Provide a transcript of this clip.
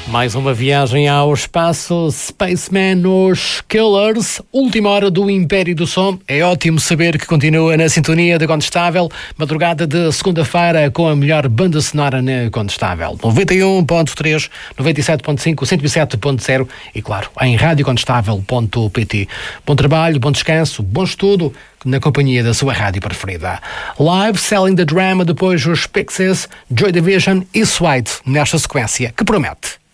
Mais uma viagem ao espaço, Spaceman nos Killers, última hora do Império do Som. É ótimo saber que continua na sintonia da Condestável, madrugada de segunda-feira com a melhor banda sonora na Condestável. 91.3, 97.5, 107.0 e claro, em radiocondestável.pt. Bom trabalho, bom descanso, bom estudo na companhia da sua rádio preferida. Live, Selling the Drama, depois os Pixies, Joy Division e Sweat nesta sequência que promete.